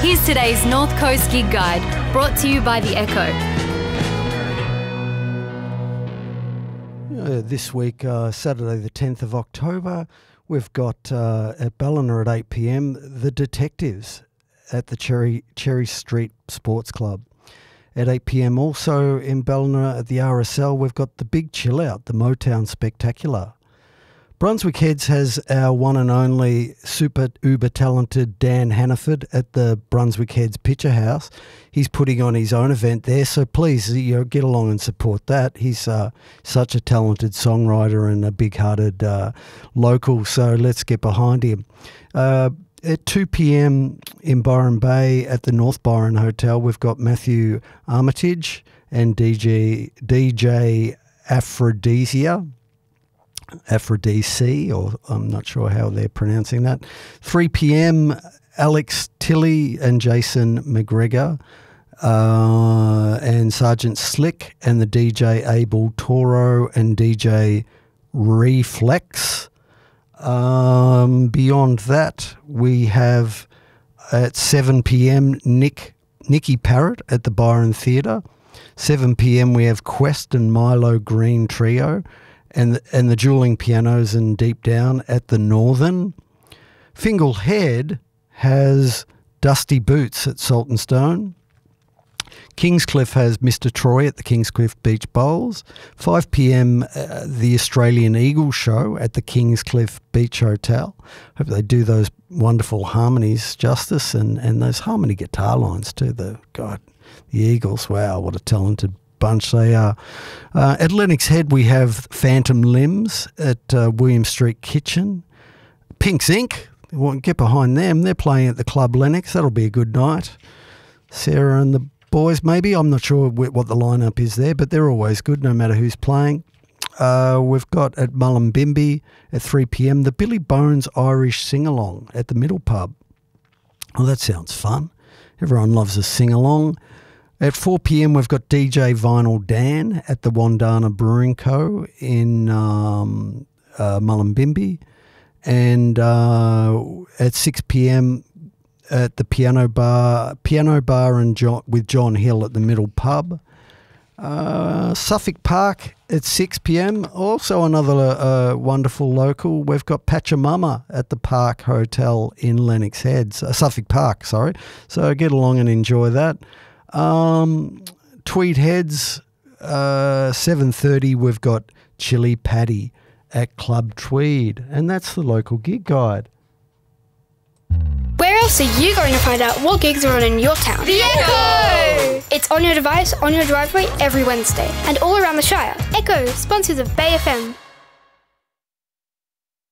Here's today's North Coast Gig Guide, brought to you by The Echo. This week, Saturday the 10th of October, we've got at Ballina at 8 p.m, The Detectives at the Cherry Street Sports Club. At 8 p.m. also in Ballina at the RSL, we've got the Big Chill Out, the Motown Spectacular. Brunswick Heads has our one and only super uber talented Dan Hannaford at the Brunswick Heads Picture House. He's putting on his own event there, so please get along and support that. He's such a talented songwriter and a big-hearted local, so let's get behind him. At 2 p.m. in Byron Bay at the North Byron Hotel, we've got Matthew Armitage and DJ Aphrodisi, or I'm not sure how they're pronouncing that. 3 p.m, Alex Tilley and Jason McGregor and Sergeant Slick and the DJ Abel Toro and DJ Reflex. Beyond that, we have at 7 p.m, Nicky Parrott at the Byron Theatre. 7 p.m, we have Quest and Milo Green Trio. And the dueling pianos and Deep Down at the Northern. Fingal Head has Dusty Boots at Salt and Stone. Kingscliff has Mr. Troy at the Kingscliff Beach Bowls. 5 p.m, the Australian Eagle Show at the Kingscliff Beach Hotel. Hope they do those wonderful harmonies justice and those harmony guitar lines too. The Eagles, wow, what a talented bunch they are. At Lennox Head, we have Phantom Limbs at William Street Kitchen. Pinks Inc., get behind them. They're playing at the Club Lennox. That'll be a good night. Sarah and the boys, maybe. I'm not sure what the lineup is there, but they're always good no matter who's playing. We've got at Mullumbimby at 3 p.m, the Billy Bones Irish Sing-Along at the Middle Pub. Oh, that sounds fun. Everyone loves a sing-along. At 4 p.m, we've got DJ Vinyl Dan at the Wandana Brewing Co. in Mullumbimby. And at 6 p.m, at the Piano Bar with John Hill at the Middle Pub. Suffolk Park at 6 p.m, also another wonderful local. We've got Pachamama at the Park Hotel in Lennox Heads. Suffolk Park, sorry. So get along and enjoy that. Tweed Heads, 7:30, we've got Chili Paddy at Club Tweed, and that's the local gig guide. Where else are you going to find out what gigs are on in your town? The Echo! It's on your device, on your driveway every Wednesday, and all around the Shire. Echo, sponsors of Bay FM.